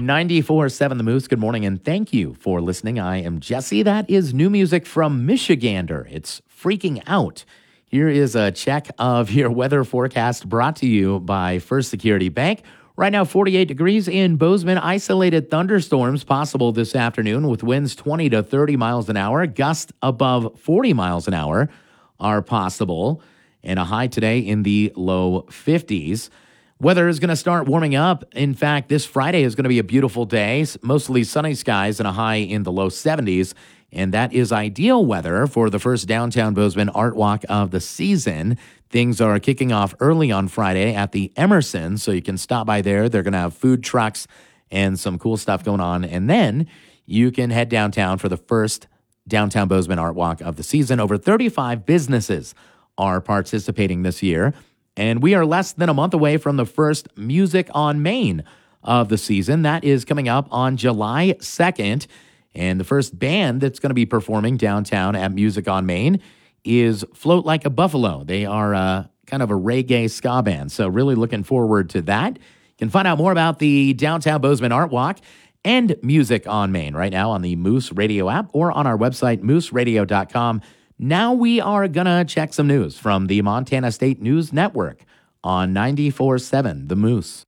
94.7 The Moose. Good morning, and thank you for listening. I am Jesse. That is new music from Michigander. It's Freaking Out. Here is a check of your weather forecast brought to you by First Security Bank. Right now, 48 degrees in Bozeman. Isolated thunderstorms possible this afternoon with winds 20 to 30 miles an hour. Gusts above 40 miles an hour are possible. And a high today in the low 50s. Weather is going to start warming up. In fact, this Friday is going to be a beautiful day. Mostly sunny skies and a high in the low 70s. And that is ideal weather for the first downtown Bozeman Art Walk of the season. Things are kicking off early on Friday at the Emerson, so you can stop by there. They're going to have food trucks and some cool stuff going on. And then you can head downtown for the first downtown Bozeman Art Walk of the season. Over 35 businesses are participating this year. And we are less than a month away from the first Music on Main of the season. That is coming up on July 2nd. And the first band that's going to be performing downtown at Music on Main is Float Like a Buffalo. They are kind of a reggae ska band. So really looking forward to that. You can find out more about the Downtown Bozeman Art Walk and Music on Main right now on the Moose Radio app or on our website, mooseradio.com. Now we are going to check some news from the Montana State News Network on 94.7 The Moose.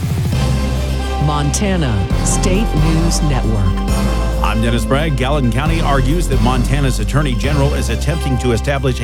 Montana State News Network. I'm Dennis Bragg. Gallatin County argues that Montana's Attorney General is attempting to establish a